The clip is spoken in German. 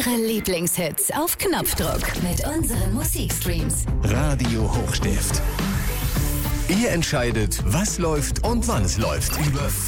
Ihre Lieblingshits auf Knopfdruck mit unseren Musikstreams. Radio Hochstift. Ihr entscheidet, was läuft und wann es läuft. Über